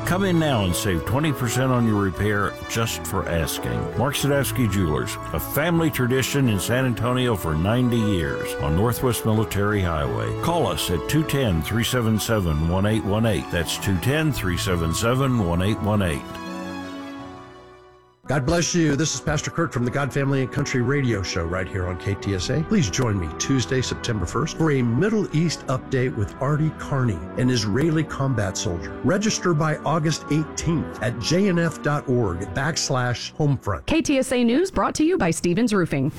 Come in now and save 20% on your repair just for asking. Mark Sadowski Jewelers, a family tradition in San Antonio for 90 years on Northwest Military Highway. Call us at 210-377-1818. That's 210-377-1818. God bless you. This is Pastor Kurt from the God Family and Country Radio Show right here on KTSA. Please join me Tuesday, September 1st for a Middle East update with Artie Carney, an Israeli combat soldier. Register by August 18th at jnf.org/homefront. KTSA News brought to you by Stevens Roofing.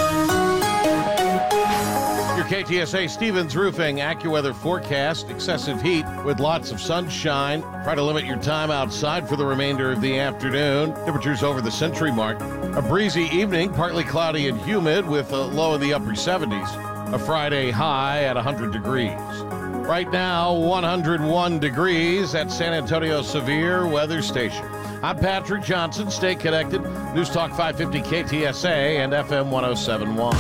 Your KTSA Stevens Roofing AccuWeather forecast. Excessive heat with lots of sunshine. Try to limit your time outside for the remainder of the afternoon. Temperatures over the century mark. A breezy evening, partly cloudy and humid with a low in the upper 70s. A Friday high at 100 degrees. Right now, 101 degrees at San Antonio Severe Weather Station. I'm Patrick Johnson. Stay connected. News Talk 550 KTSA and FM 1071.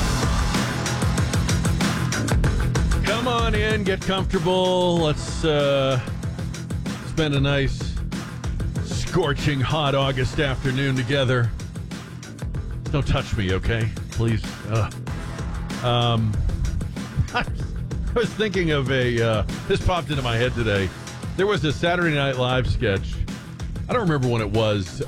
Come on in, get comfortable. Let's spend a nice, scorching hot August afternoon together. Don't touch me, okay? Please. I was thinking of this popped into my head today. There was a Saturday Night Live sketch. I don't remember when it was.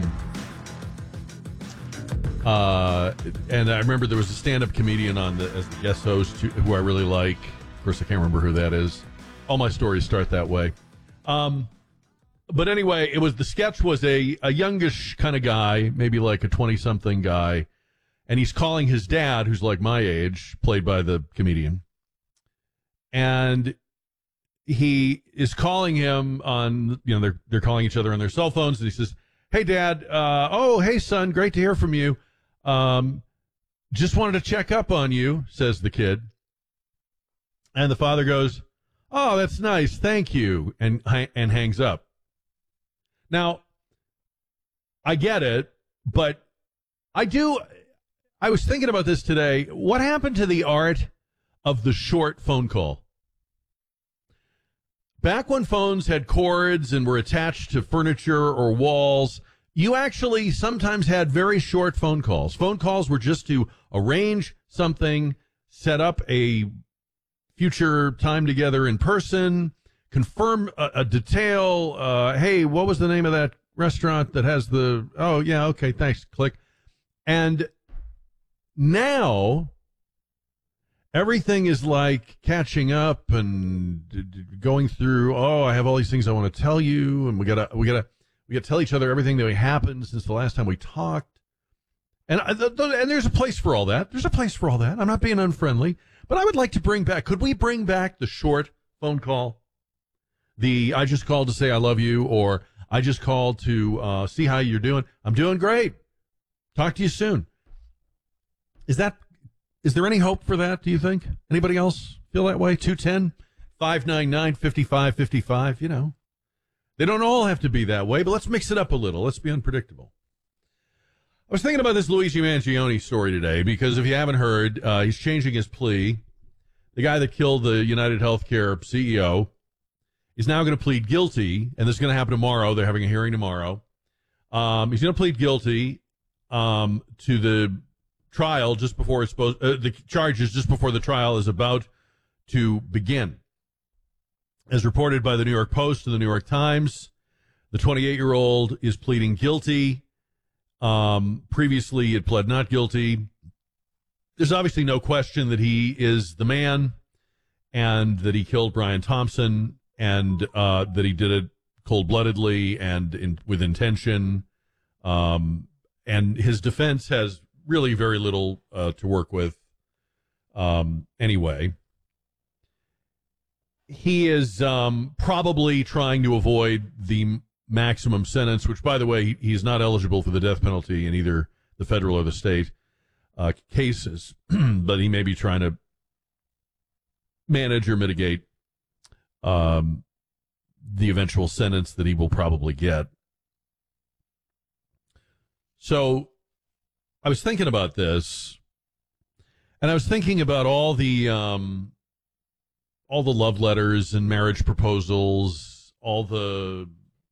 And I remember there was a stand-up comedian as the guest host who I really like. Of course, I can't remember who that is. All my stories start that way. But anyway, the sketch was a youngish kind of guy, maybe like a 20-something guy, and he's calling his dad, who's like my age, played by the comedian, and he is calling him on, they're calling each other on their cell phones, and he says, "Hey, Dad, hey, son, great to hear from you. Just wanted to check up on you," says the kid. And the father goes, "Oh, that's nice, thank you," and hangs up. Now, I get it, but I was thinking about this today. What happened to the art of the short phone call? Back when phones had cords and were attached to furniture or walls, you actually sometimes had very short phone calls. Phone calls were just to arrange something, set up a future time together in person, confirm a detail. Hey, what was the name of that restaurant that has oh, yeah, okay, thanks, click. And now everything is like catching up and going through, I have all these things I want to tell you, and we gotta tell each other everything that happened since the last time we talked. And there's a place for all that. There's a place for all that. I'm not being unfriendly, but I would like to could we bring back the short phone call? I just called to say I love you, or I just called to see how you're doing. I'm doing great. Talk to you soon. Is there any hope for that, do you think? Anybody else feel that way? 210-599-5555, They don't all have to be that way, but let's mix it up a little. Let's be unpredictable. I was thinking about this Luigi Mangione story today because if you haven't heard, he's changing his plea. The guy that killed the United Healthcare CEO is now going to plead guilty, and this is going to happen tomorrow. They're having a hearing tomorrow. He's going to plead guilty to the trial just before the charges just before the trial is about to begin. As reported by the New York Post and the New York Times, the 28-year-old is pleading guilty. Previously, it pled not guilty. There's obviously no question that he is the man and that he killed Brian Thompson and that he did it cold-bloodedly and with intention. And his defense has really very little to work with anyway. He is probably trying to avoid the maximum sentence, which, by the way, he's not eligible for the death penalty in either the federal or the state cases, but he may be trying to manage or mitigate the eventual sentence that he will probably get. So I was thinking about this, and I was thinking about all the love letters and marriage proposals, all the